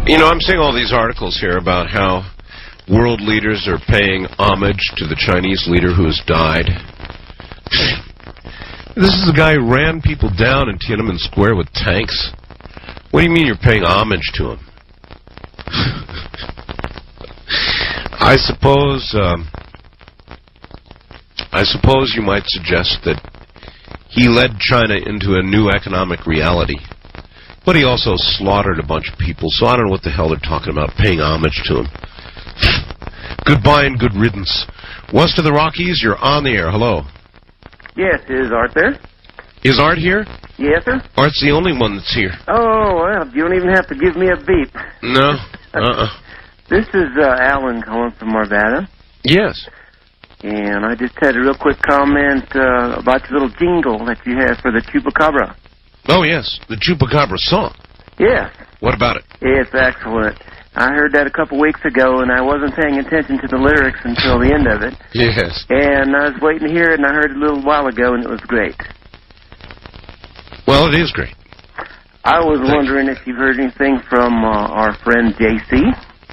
You know, I'm seeing all these articles here about how world leaders are paying homage to the Chinese leader who has died. This is the guy who ran people down in Tiananmen Square with tanks. What do you mean you're paying homage to him? I suppose you might suggest that he led China into a new economic reality. But he also slaughtered a bunch of people, so I don't know what the hell they're talking about, paying homage to him. Goodbye and good riddance. West of the Rockies, you're on the air. Hello. Yes, is Art there? Is Art here? Yes, sir. Art's the only one that's here. Oh, well, you don't even have to give me a beep. No. This is Alan calling from Arvada. Yes. And I just had a real quick comment about your little jingle that you have for the Chupacabra. Oh, yes, the Chupacabra song. Yes. What about it? It's excellent. I heard that a couple weeks ago, and I wasn't paying attention to the lyrics until the end of it. Yes. And I was waiting to hear it, and I heard it a little while ago, and it was great. Well, it is great. I was wondering if you've heard anything from our friend J.C.,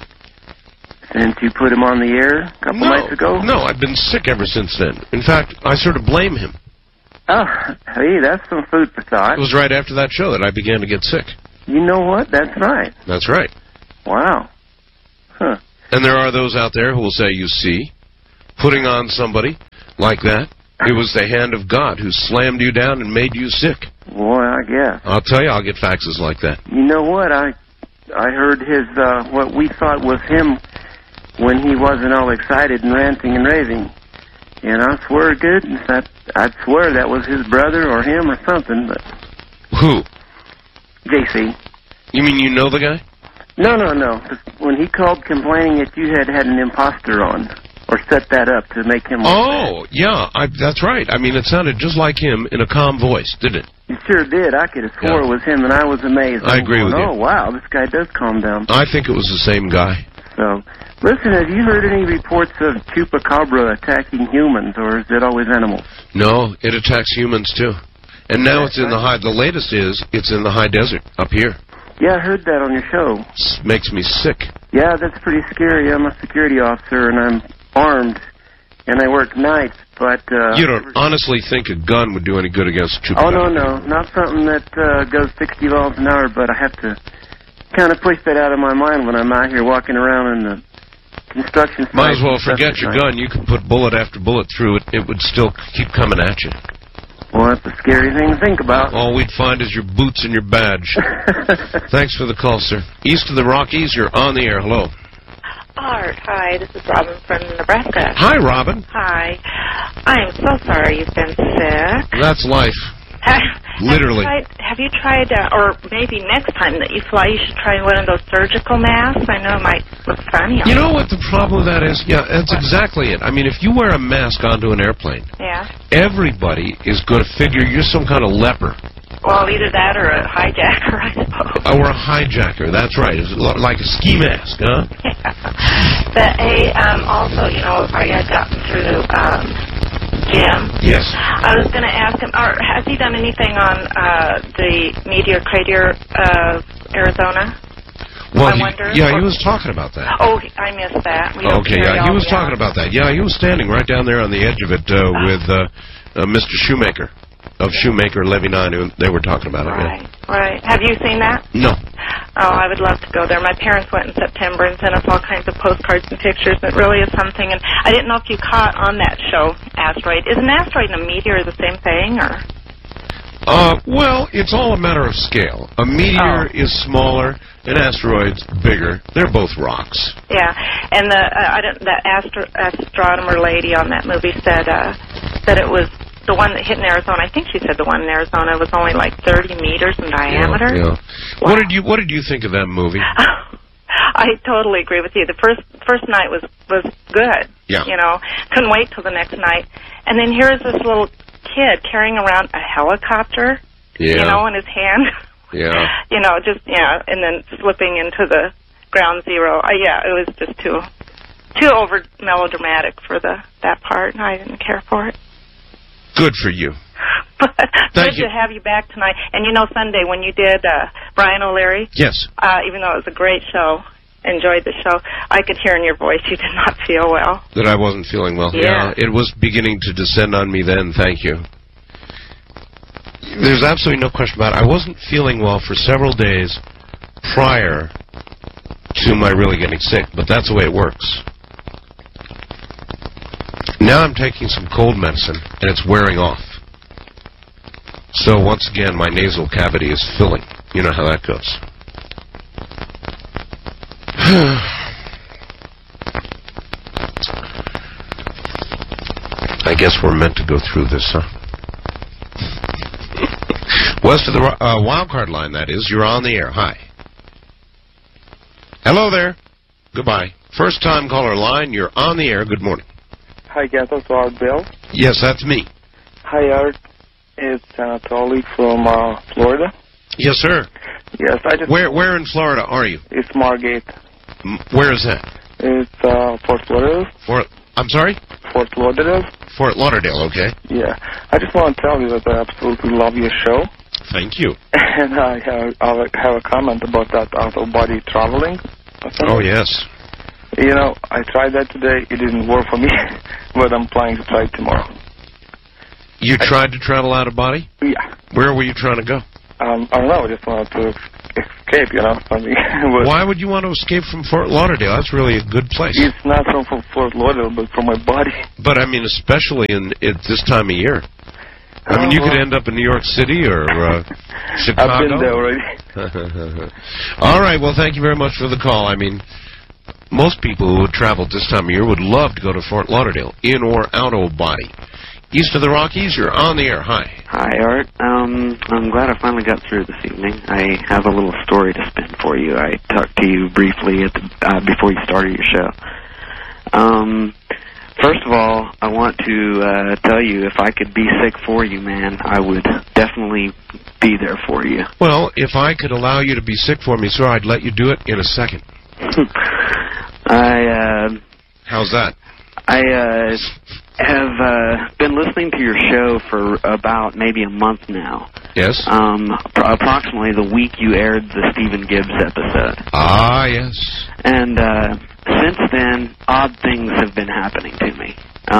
since you put him on the air a couple nights ago. No, I've been sick ever since then. In fact, I sort of blame him. Oh, hey, that's some food for thought. It was right after that show that I began to get sick. You know what? That's right. That's right. Wow. Huh. And there are those out there who will say, you see, putting on somebody like that, it was the hand of God who slammed you down and made you sick. Boy, I guess. I'll tell you, I'll get faxes like that. You know what? I heard his, what we thought was him when he wasn't all excited and ranting and raving. And I swear to goodness, I'd swear that was his brother or him or something, but... Who? J.C. You mean you know the guy? No. When he called complaining that you had an imposter on, or set that up to make him... Oh, yeah, that's right. I mean, it sounded just like him in a calm voice, didn't it? It sure did. I could have swore it was him, and I was amazed. I agree with you. Oh, wow, this guy does calm down. I think it was the same guy. So, listen, have you heard any reports of Chupacabra attacking humans, or is it always animals? No, it attacks humans, too. And now it's in the high... The latest is, it's in the high desert, up here. Yeah, I heard that on your show. Makes me sick. Yeah, that's pretty scary. I'm a security officer, and I'm armed, and I work nights, but... you don't honestly think a gun would do any good against Chupacabra? Oh, no. Not something that goes 60 miles an hour, but I have to kind of push that out of my mind when I'm out here walking around in the construction site. Might as well forget your gun. You could put bullet after bullet through it. It would still keep coming at you. Well, that's a scary thing to think about. All we'd find is your boots and your badge. Thanks for the call, sir. East of the Rockies, you're on the air. Hello. Art, hi. This is Robin from Nebraska. Hi, Robin. Hi. I am so sorry you've been sick. That's life. Literally. Have you tried, or maybe next time that you fly, you should try one of those surgical masks? I know it might look funny. You know what the problem with that is? Yeah, that's exactly it. I mean, if you wear a mask onto an airplane, everybody is going to figure you're some kind of leper. Well, either that or a hijacker, I suppose. Or a hijacker, that's right. It's like a ski mask, huh? Yeah. But, also, you know, if I had gotten through Jim. Yes. I was going to ask him, has he done anything on the meteor crater of Arizona? Well, he was talking about that. Oh, I missed that. Okay, yeah, he was talking about that. Yeah, he was standing right down there on the edge of it with Mr. Shoemaker of Shoemaker Levy 9. They were talking about it. Right. Have you seen that? No. Oh, I would love to go there. My parents went in September and sent us all kinds of postcards and pictures. It really is something. And I didn't know if you caught on that show, Asteroid. Is an asteroid and a meteor the same thing, or? Well, it's all a matter of scale. A meteor is smaller, an asteroid's bigger. They're both rocks. Yeah, and the astronomer lady on that movie said it was the one that hit in Arizona. I think she said the one in Arizona was only like 30 meters in diameter. Yeah. Wow. What did you think of that movie? I totally agree with you. The first night was good. Yeah. You know, couldn't wait till the next night. And then here's this little kid carrying around a helicopter. Yeah. You know, in his hand. Yeah. You know, and then slipping into the ground zero. It was just too over melodramatic for that part, and I didn't care for it. Good for you. Good to have you back tonight. And Sunday when you did Brian O'Leary? Yes. Even though it was a great show, enjoyed the show, I could hear in your voice you did not feel well. That I wasn't feeling well. Yeah. It was beginning to descend on me then, thank you. There's absolutely no question about it. I wasn't feeling well for several days prior to my really getting sick, but that's the way it works. Now I'm taking some cold medicine, and it's wearing off. So once again, my nasal cavity is filling. You know how that goes. I guess we're meant to go through this, huh? West of the wildcard line, that is. You're on the air. Hi. Hello there. Goodbye. First-time caller line. You're on the air. Good morning. Hi, Gatos, Art Bill. Yes, that's me. Hi, Art. It's Anatoly from Florida. Yes, sir. Yes, I just... Where in Florida are you? It's Margate. Where is that? It's Fort Lauderdale. I'm sorry? Fort Lauderdale. Fort Lauderdale, okay. Yeah. I just want to tell you that I absolutely love your show. Thank you. And I have a comment about that out-of-body traveling. Oh, yes. I tried that today. It didn't work for me, but I'm planning to try it tomorrow. You tried to travel out of body? Yeah. Where were you trying to go? I don't know. I just wanted to escape, from me. Why would you want to escape from Fort Lauderdale? That's really a good place. It's not from Fort Lauderdale, but from my body. But, especially at this time of year. You could end up in New York City or Chicago. I've been there already. All right. Well, thank you very much for the call. Most people who would travel this time of year would love to go to Fort Lauderdale, in or out of body. East of the Rockies, you're on the air. Hi. Hi, Art. I'm glad I finally got through this evening. I have a little story to spin for you. I talked to you briefly before you started your show. First of all, I want to tell you, if I could be sick for you, man, I would definitely be there for you. Well, if I could allow you to be sick for me, sir, I'd let you do it in a second. How's that? I have been listening to your show for about maybe a month now. Yes? Approximately the week you aired the Stephen Gibbs episode. Ah, yes. And since then, odd things have been happening to me.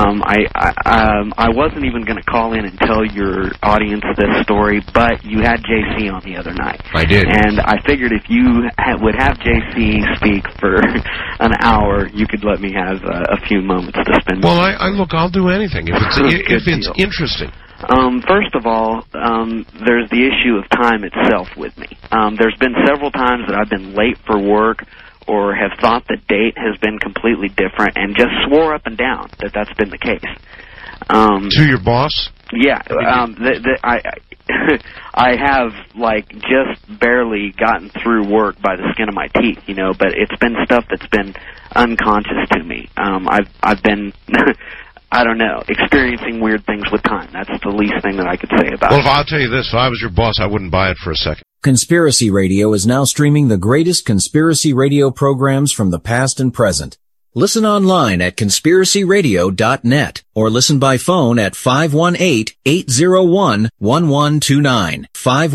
I wasn't even going to call in and tell your audience this story, but you had JC on the other night. I did. And I figured if you would have JC speak for an hour, you could let me have a few moments to spend. Well, I'll do anything if it's interesting. First of all, there's the issue of time itself with me. There's been several times that I've been late for work or have thought the date has been completely different and just swore up and down that that's been the case. To your boss? Yeah. I have, just barely gotten through work by the skin of my teeth, but it's been stuff that's been unconscious to me. I've been... I don't know, experiencing weird things with time. That's the least thing that I could say about it. Well, if I'll tell you this, if I was your boss, I wouldn't buy it for a second. Conspiracy Radio is now streaming the greatest conspiracy radio programs from the past and present. Listen online at conspiracyradio.net or listen by phone at 518-801-1129,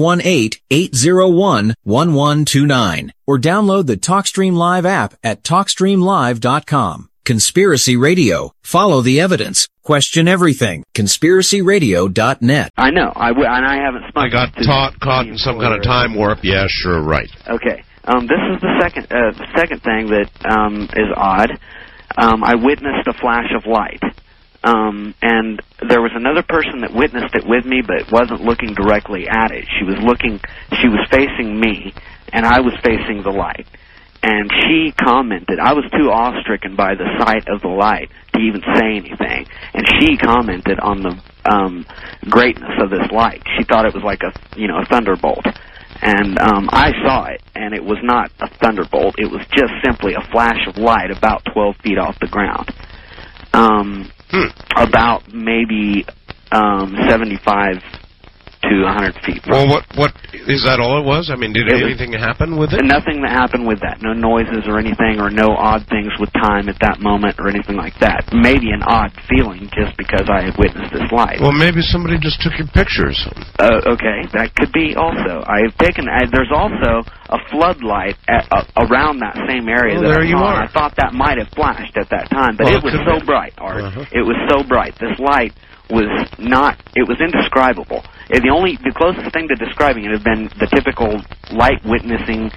518-801-1129, or download the TalkStream Live app at TalkStreamLive.com. Conspiracy Radio. Follow the evidence. Question everything. ConspiracyRadio.net. I know. And I haven't spoken. I got caught in some kind of time warp. Yeah, sure, right. Okay. This is the second thing that is odd. I witnessed a flash of light. And there was another person that witnessed it with me, but wasn't looking directly at it. She was facing me, and I was facing the light. And she commented, I was too awestricken by the sight of the light to even say anything. And she commented on the greatness of this light. She thought it was like a thunderbolt. And I saw it, and it was not a thunderbolt. It was just simply a flash of light about 12 feet off the ground. About maybe 75 to 100 feet. Well, what is that all it was? I mean, did anything happen with it? Nothing that happened with that. No noises or anything, or no odd things with time at that moment or anything like that. Maybe an odd feeling just because I had witnessed this light. Well, maybe somebody just took your picture or something. Okay, that could be also. There's also a floodlight around that same area. Well, there you are. I thought that might have flashed at that time, but it was so bright, Art. It was so bright. This light was not, it was indescribable. The closest thing to describing it had been the typical light witnessing,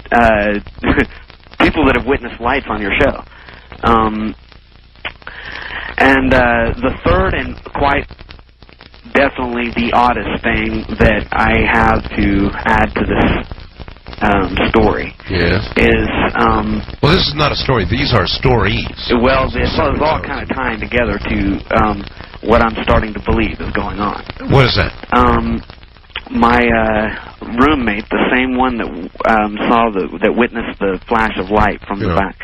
people that have witnessed lights on your show. And the third and quite definitely the oddest thing that I have to add to this story is... well, this is not a story. These are stories. Well, it's all kind of tying together to what I'm starting to believe is going on. What is that? My roommate, the same one that that witnessed the flash of light from the back,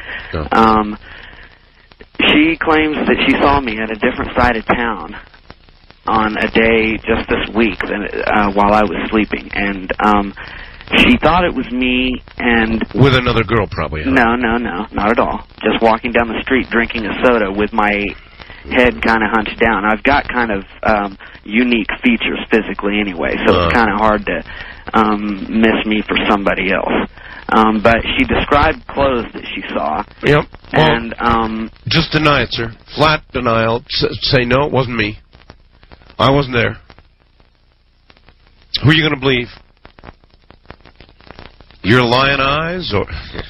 she claims that she saw me at a different side of town on a day just this week while I was sleeping, and she thought it was me and... With another girl, probably, huh? No, not at all. Just walking down the street drinking a soda with my head kind of hunched down. I've got kind of unique features physically anyway, so it's kind of hard to miss me for somebody else. But she described clothes that she saw. Yep. And just deny it, sir. Flat denial. Say, no, it wasn't me. I wasn't there. Who are you going to believe? Your lion eyes or...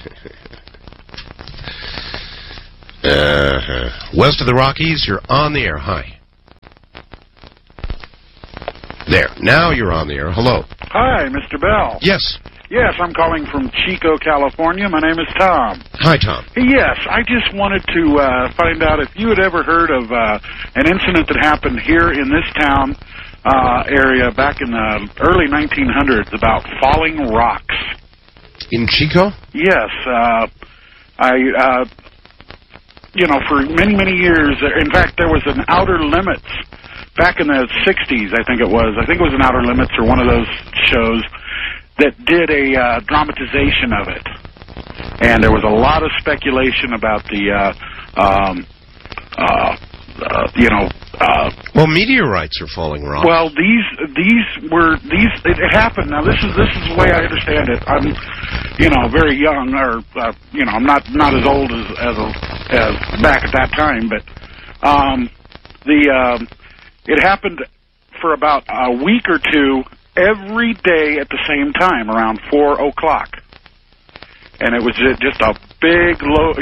West of the Rockies, you're on the air. Hi. There. Now you're on the air. Hello. Hi, Mr. Bell. Yes. Yes, I'm calling from Chico, California. My name is Tom. Hi, Tom. Yes, I just wanted to find out if you had ever heard of an incident that happened here in this town area back in the early 1900s about falling rocks. In Chico? Yes. For many, many years, in fact, there was an Outer Limits back in the 60s, I think it was. I think it was an Outer Limits or one of those shows that did a dramatization of it. And there was a lot of speculation about the, well, meteorites are falling rocks. Well, it happened. Now, this is the way I understand it. I'm, very young, or, I'm not as old as back at that time, but, it happened for about a week or two every day at the same time, around 4 o'clock. And it was just a big,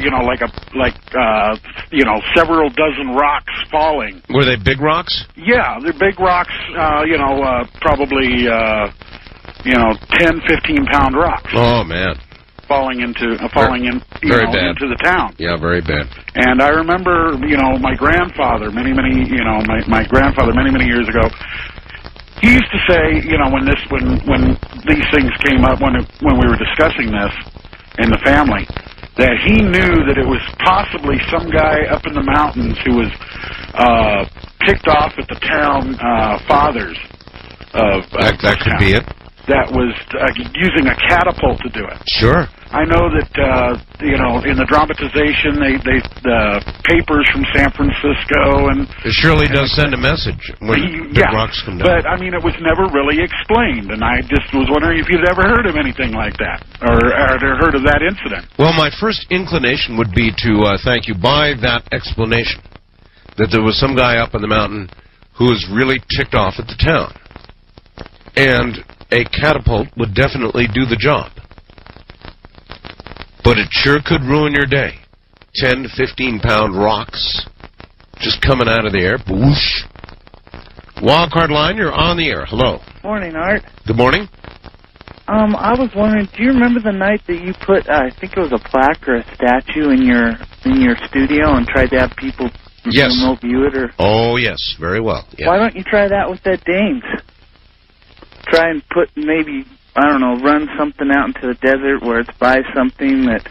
several dozen rocks falling. Were they big rocks? Yeah, they're big rocks, probably, 10, 15-pound rocks. Oh, man. Falling into the town. Yeah, very bad. And I remember, my grandfather, many years ago, he used to say, when these things came up, when we were discussing this in the family, that he knew that it was possibly some guy up in the mountains who was ticked off at the town fathers of that could be it. That was using a catapult to do it. Sure. I know that in the dramatization, the papers from San Francisco and it surely does send a message when big rocks come down. But I mean, it was never really explained, and I just was wondering if you'd ever heard of anything like that or heard of that incident. Well, my first inclination would be to thank you by that explanation that there was some guy up in the mountain who was really ticked off at the town, and a catapult would definitely do the job. But it sure could ruin your day. 10 to 15-pound rocks just coming out of the air. Whoosh. Wildcard line, you're on the air. Hello. Morning, Art. Good morning. I was wondering, do you remember the night that you put, I think it was a plaque or a statue in your studio and tried to have people remote view it? Oh, yes, very well. Yeah. Why don't you try that with that Dames? Try and put maybe, I don't know, run something out into the desert where it's by something that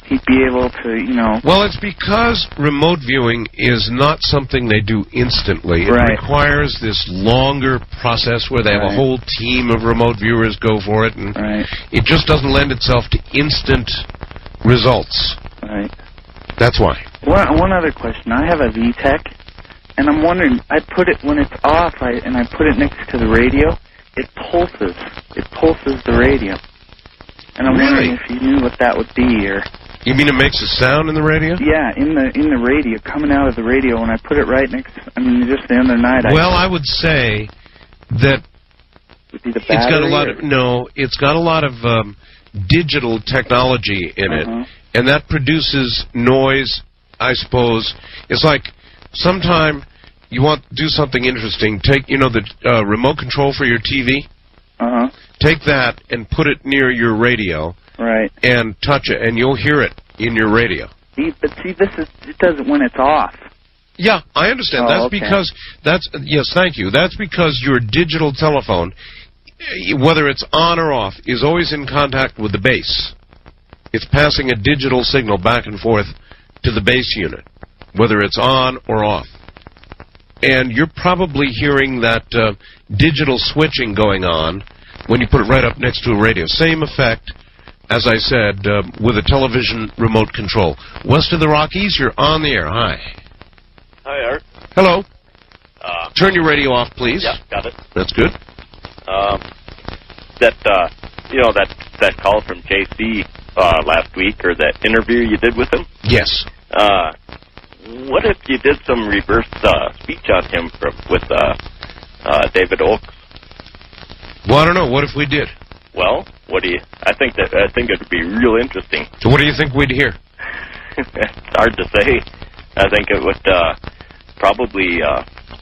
he'd be able to, you know... Well, it's because remote viewing is not something they do instantly. It requires this longer process where they have a whole team of remote viewers go for it, and it just doesn't lend itself to instant results. Right. That's why. One other question. I have a VTech, and I'm wondering, I put it, when it's off, and I put it next to the radio, it pulses. It pulses the radio. And I'm wondering if you knew what that would be, or... You mean it makes a sound in the radio? Yeah, in the radio, coming out of the radio, when I put it right next... I mean, just the other night... I would say that it's got a lot of... No, it's got a lot of digital technology in it, and that produces noise, I suppose. It's like, sometime you want to do something interesting. Take, the remote control for your TV? Take that and put it near your radio. Right. And touch it, and you'll hear it in your radio. But see, it does it when it's off. Yeah, I understand. Yes, thank you. That's because your digital telephone, whether it's on or off, is always in contact with the base. It's passing a digital signal back and forth to the base unit, whether it's on or off. And you're probably hearing that digital switching going on when you put it right up next to a radio. Same effect, as I said, with a television remote control. West of the Rockies, you're on the air. Hi. Hi, Art. Hello. Turn your radio off, please. Yeah, got it. That's good. That call from JC last week, or that interview you did with him? Yes. What if you did some reverse speech on him with David Oakes? Well, I don't know. What if we did? Well, I think it would be real interesting. So what do you think we'd hear? It's hard to say. I think it would probably